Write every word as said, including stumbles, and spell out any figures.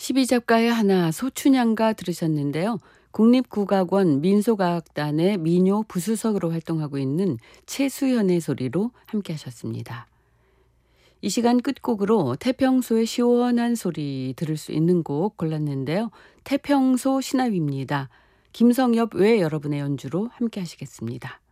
십이 작가의 하나 소춘향가 들으셨는데요. 국립국악원 민소가악단의 민요 부수석으로 활동하고 있는 최수연의 소리로 함께 하셨습니다. 이 시간 끝곡으로 태평소의 시원한 소리 들을 수 있는 곡 골랐는데요. 태평소 신화위입니다. 김성엽 외 여러분의 연주로 함께 하시겠습니다.